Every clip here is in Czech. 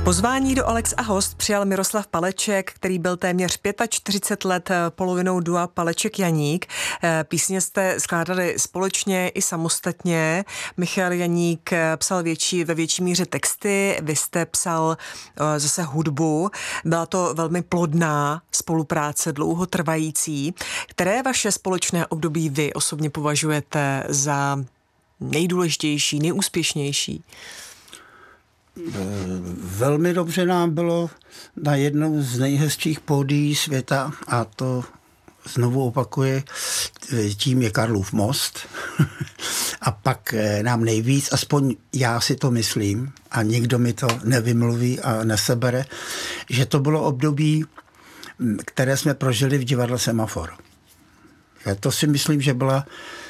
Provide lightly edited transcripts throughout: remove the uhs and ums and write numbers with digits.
Pozvání do Alex a host přijal Miroslav Paleček, který byl téměř 45 let polovinou dua Paleček Janík. Písně jste skládali společně i samostatně. Michal Janík psal ve větší míře texty, vy jste psal zase hudbu. Byla to velmi plodná spolupráce, dlouhotrvající. Které vaše společné období vy osobně považujete za nejdůležitější, nejúspěšnější? Velmi dobře nám bylo na jednom z nejhezčích pódií světa, a to znovu opakuje, tím je Karlův most. A pak nám nejvíc, aspoň já si to myslím, a nikdo mi to nevymluví a nesebere, že to bylo období, které jsme prožili v divadle Semafor. To si myslím, že byla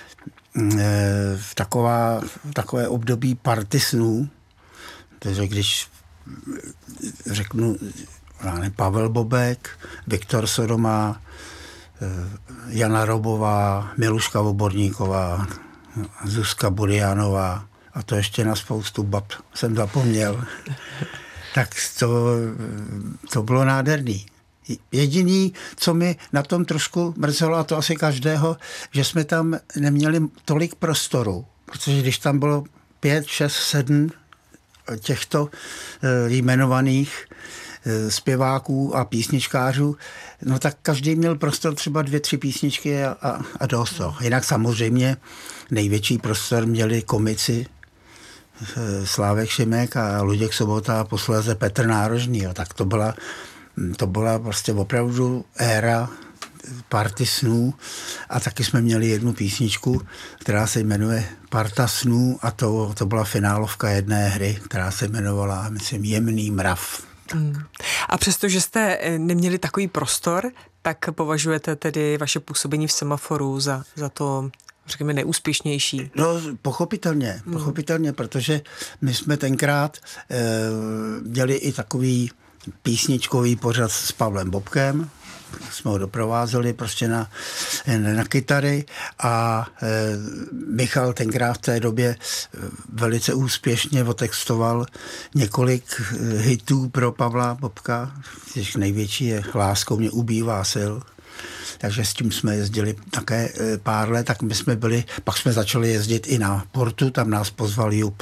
takové období party snů. Takže když řeknu Pavel Bobek, Viktor Sodoma, Jana Robová, Miluška Oborníková, Zuzka Burianová, a to ještě na spoustu bab jsem zapomněl, tak to bylo nádherný. Jediný, co mi na tom trošku mrzelo, a to asi každého, že jsme tam neměli tolik prostoru, protože když tam bylo 5, 6, 7 těchto jmenovaných zpěváků a písničkářů, no tak každý měl prostor třeba 2, 3 písničky a dost to. Jinak samozřejmě největší prostor měli komici Slávek Šimek a Luděk Sobota a posléze Petr Nárožný. Tak to byla prostě opravdu éra party snů, a taky jsme měli jednu písničku, která se jmenuje Parta snů, a to byla finálovka jedné hry, která se jmenovala, myslím, Jemný mrav. A přestože jste neměli takový prostor, tak považujete tedy vaše působení v Semaforu za to, řekněme, neúspěšnější? No, pochopitelně, protože my jsme tenkrát měli i takový písničkový pořad s Pavlem Bobkem, jsme ho doprovázeli prostě na kytary, a Michal tenkrát v té době velice úspěšně otextoval několik hitů pro Pavla Bobka. Těch největší je Láskou mě ubývá sil. Takže s tím jsme jezdili také pár let, tak my jsme byli, pak jsme začali jezdit i na Portu, tam nás pozval Jup.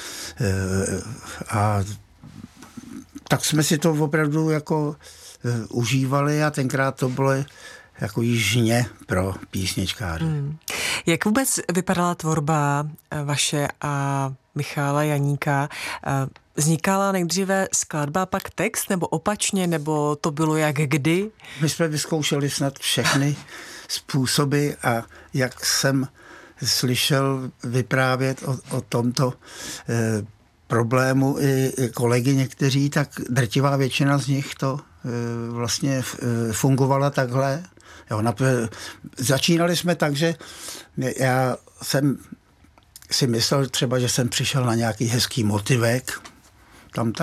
A tak jsme si to opravdu jako užívali, a tenkrát to bylo jako jižně pro písničkáře. Jak vůbec vypadala tvorba vaše a Michala Janíka? Vznikala nejdříve skladba, pak text, nebo opačně, nebo to bylo jak kdy? My jsme vyzkoušeli snad všechny způsoby, a jak jsem slyšel vyprávět o tomto problému i kolegy někteří, tak drtivá většina z nich to vlastně fungovala takhle. Jo, začínali jsme tak, že já jsem si myslel třeba, že jsem přišel na nějaký hezký motivek, tam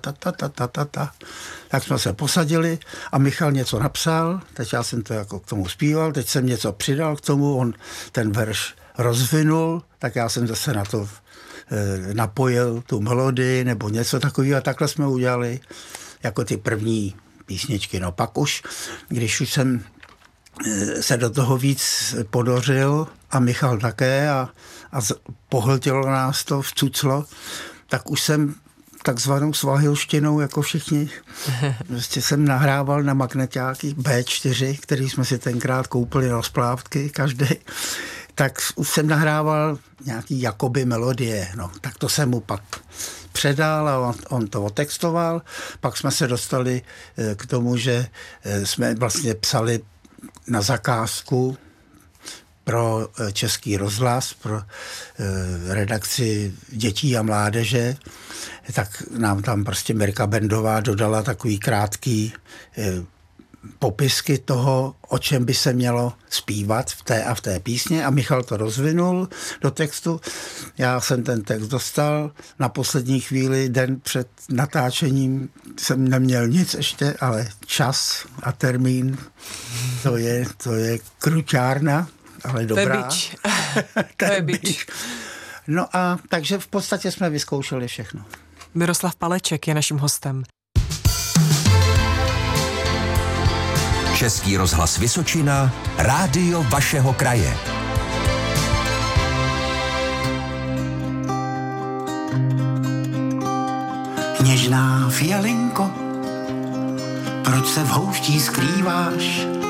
tak jsme se posadili a Michal něco napsal, teď já jsem to jako k tomu zpíval, teď jsem něco přidal k tomu, on ten verš rozvinul, tak já jsem zase na to napojil tu melodii nebo něco takového, a takhle jsme udělali jako ty první písničky. No pak už, když už jsem se do toho víc podořil, a Michal také, a pohltilo nás to, vcuclo, tak už jsem takzvanou svahilštinou, jako všichni. Prostě jsem nahrával na magneťáky B4, který jsme si tenkrát koupili na splávky každý. Tak už jsem nahrával nějaký jakoby melodie. No, tak to jsem mu pak předal a on to otextoval. Pak jsme se dostali k tomu, že jsme vlastně psali na zakázku pro Český rozhlas, pro redakci dětí a mládeže, tak nám tam prostě Mirka Bendová dodala takový krátký popisky toho, o čem by se mělo zpívat v té písně, a Michal to rozvinul do textu. Já jsem ten text dostal na poslední chvíli, den před natáčením jsem neměl nic ještě, ale čas a termín, to je kruťárna, ale dobrá. To je bič. To je bič. No a takže v podstatě jsme vyzkoušeli všechno. Miroslav Paleček je naším hostem. Český rozhlas Vysočina, rádio vašeho kraje. Něžná fialinko, proč se v houští skrýváš?